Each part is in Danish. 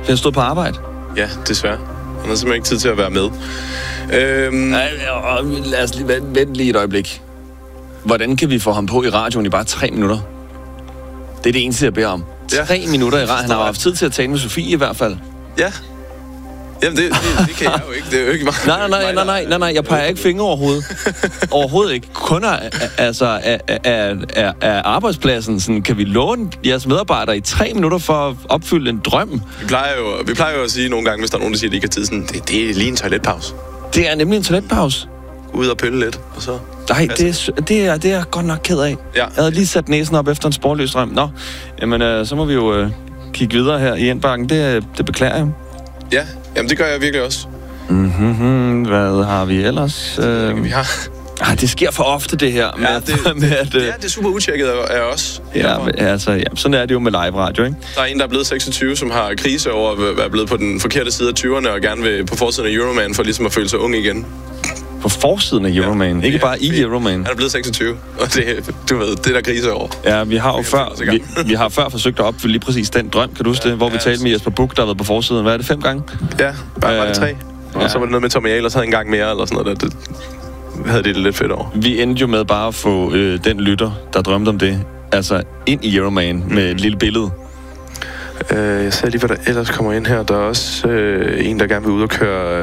Den stod på arbejde. Ja, desværre. Han har simpelthen ikke tid til at være med. Lad os lige vente lige et øjeblik. Hvordan kan vi få ham på i radioen i bare 3 minutter? Det er det eneste, jeg beder om. 3 minutter i radioen. Han har haft tid til at tale med Sofie i hvert fald. Ja. Jamen, det kan jeg jo ikke. Det er jo ikke meget. Nej. Jeg peger ikke fingre overhovedet. Overhovedet ikke. Kun af arbejdspladsen. Sådan, kan vi låne jeres medarbejdere i 3 minutter for at opfylde en drøm? Vi plejer jo at sige nogle gange, hvis der er nogen, der siger, at de ikke har tid, sådan, det er lige en toiletpause. Det er nemlig en toiletpause. Ud og pølle lidt, og så... Nej, det er jeg godt nok ked af. Ja. Jeg havde lige sat næsen op efter en sporløs drøm. Nå, jamen, så må vi jo kigge videre her i indbakken. Det beklager jeg. Ja, jamen det gør jeg virkelig også. Hvad har vi ellers? Vi har... det sker for ofte, det her. Det er super utjekket af os. Sådan er det jo med live radio, ikke? Der er en, der er blevet 26, som har krise over at være blevet på den forkerte side af 20'erne, og gerne vil på forsiden af Euroman, for ligesom at føle sig ung igen. På forsiden af Euroman, ikke bare i Euroman. Han er blevet 26, og det er der krise over. Ja, vi har jo vi har før forsøgt at opfylde lige præcis den drøm, kan du huske det? Hvor vi talte med Jesper Buch, der har været på forsiden. Hvad er det, 5 gange? Ja, var det 3. Og så var det noget med Tommy Ahlers havde en gang mere, eller sådan noget. Det havde det lidt fedt over. Vi endte jo med bare at få den lytter, der drømte om det, altså ind i Euroman med et lille billede. Jeg ser lige, hvad der ellers kommer ind her. Der er også en, der gerne vil ud og køre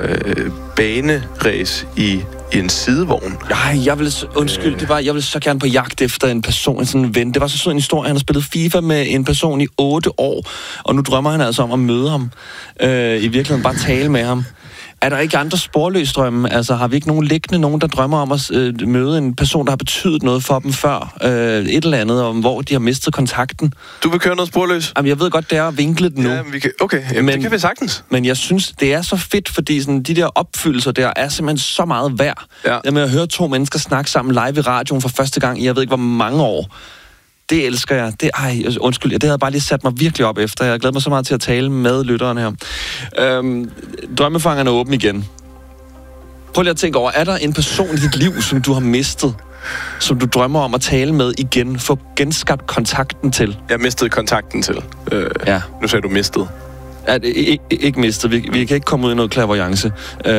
baneræs i en sidevogn. Jeg vil så gerne på jagt efter en person, sådan en ven. Det var så sådan en historie. Han har spillet FIFA med en person i 8 år, og nu drømmer han altså om at møde ham. I virkeligheden bare tale med ham. Er der ikke andre sporløsdrømme? Altså, har vi ikke nogen der drømmer om at møde en person, der har betydet noget for dem før? Et eller andet, om hvor de har mistet kontakten? Du vil køre noget sporløs? Jamen, jeg ved godt, det er at vinkle det nu. Ja, det kan vi sagtens. Men jeg synes, det er så fedt, fordi sådan, de der opfyldelser der er simpelthen så meget værd. Ja. Det med at høre 2 mennesker snakke sammen live i radioen for første gang i, jeg ved ikke, hvor mange år. Det elsker jeg. Undskyld, det havde jeg bare lige sat mig virkelig op efter. Jeg glæder mig så meget til at tale med lytteren her. Drømmefangerne er åbne igen. Prøv lige at tænke over, er der en person i dit liv, som du har mistet, som du drømmer om at tale med igen, få genskabt kontakten til? Jeg mistede kontakten til. Nu sagde du mistet. Ja, ikke mistet. Vi kan ikke komme ud i noget clairvoyance.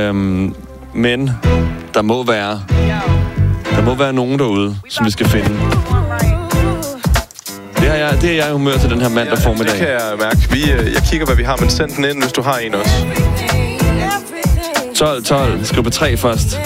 Men der må være nogen derude, som vi skal finde. Det er jeg humør til den her mandag formiddag. Det kan jeg mærke. Jeg kigger, hvad vi har, men send den ind, hvis du har en også. 12. Skriv på 3 først.